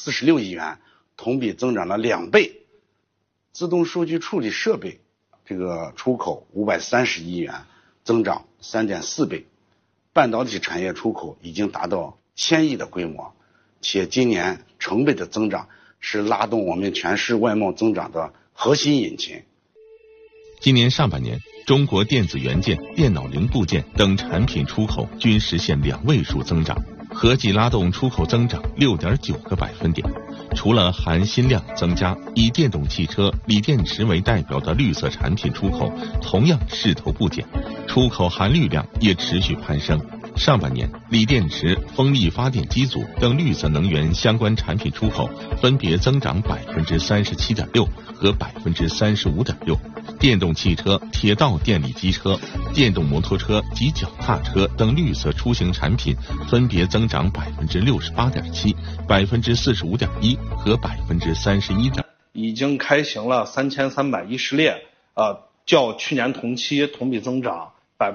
46亿元，同比增长了2倍。自动数据处理设备这个出口530亿元，增长3.4倍。半导体产业出口已经达到1000亿的规模，且今年成倍的增长是拉动我们全市外贸增长的核心引擎。 今年上半年，中国电子元件、电脑零部件等产品出口均实现2位数增长，合计拉动出口增长6.9个百分点。除了含新量增加，以电动汽车、锂电池为代表的绿色产品出口同样势头不减，出口含绿量也持续攀升。上半年，锂电池、风力发电机组等绿色能源相关产品出口分别增长37.6%和35.6%，电动汽车、铁道电力机车、电动摩托车及脚踏车等绿色出行产品分别增长68.7%、45.1%和31%。 已经开行了3310列，较去年同期同比增长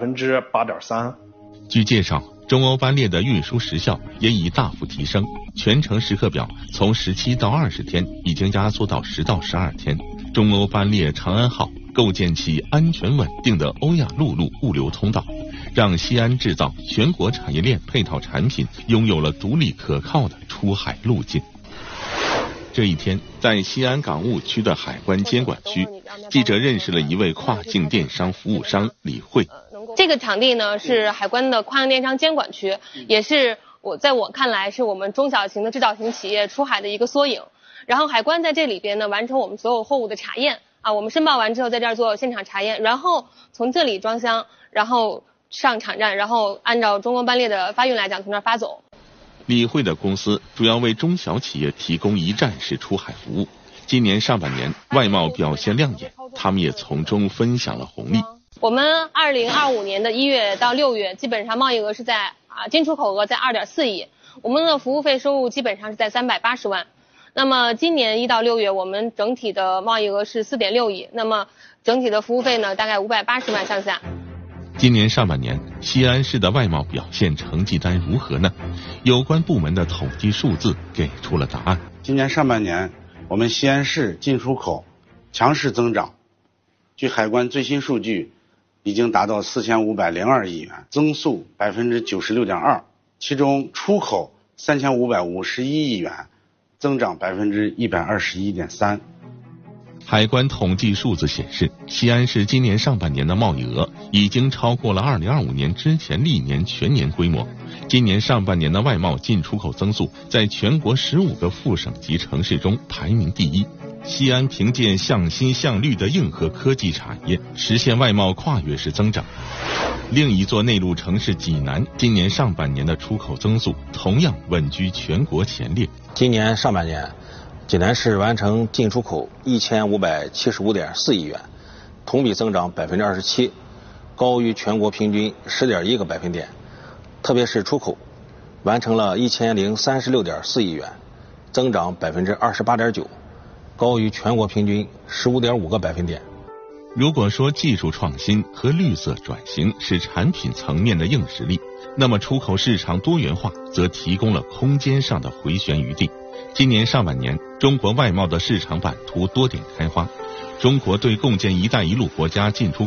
8.3%。 据介绍，中欧班列的运输时效也已大幅提升，全程时刻表从17到20天已经压缩到10到12天。中欧班列长安号构建起安全稳定的欧亚陆路物流通道，让西安制造全国产业链配套产品拥有了独立可靠的出海路径。这一天，在西安港务区的海关监管区，记者认识了一位跨境电商服务商李慧。 这个场地呢是海关的跨境电商监管区，也是在我看来是我们中小型的制造型企业出海的一个缩影。然后海关在这里边呢完成我们所有货物的查验我们申报完之后在这儿做现场查验，然后从这里装箱，然后上场站，然后按照中欧班列的发运来讲从那儿发走。 李慧的公司主要为中小企业提供一站式出海服务，今年上半年外贸表现亮眼，他们也从中分享了红利。 我们2025年的1月到6月基本上贸易额是在进出口额在2.4亿，我们的服务费收入基本上是在380万。那么今年1到6月我们整体的贸易额是4.6亿，那么整体的服务费呢大概580万上下。 今年上半年西安市的外贸表现成绩单如何呢？有关部门的统计数字给出了答案。 今年上半年我们西安市进出口强势增长，据海关最新数据已经达到4502亿元，增速96.2%，其中出口3551亿元，增长121.3%。 海关统计数字显示，西安市今年上半年的贸易额已经超过了2025年之前历年全年规模。今年上半年的外贸进出口增速在全国15个副省级城市中排名第一。西安凭借向新向绿的硬核科技产业，实现外贸跨越式增长。另一座内陆城市济南，今年上半年的出口增速同样稳居全国前列。 今年上半年，济南市完成进出口1575.4亿元，同比增长27%，高于全国平均10.1个百分点。特别是出口完成了1036.4亿元，增长28.9%，高于全国平均15.5个百分点。 如果说技术创新和绿色转型是产品层面的硬实力，那么出口市场多元化则提供了空间上的回旋余地。今年上半年，中国外贸的市场版图多点开花，中国对共建“一带一路”国家进出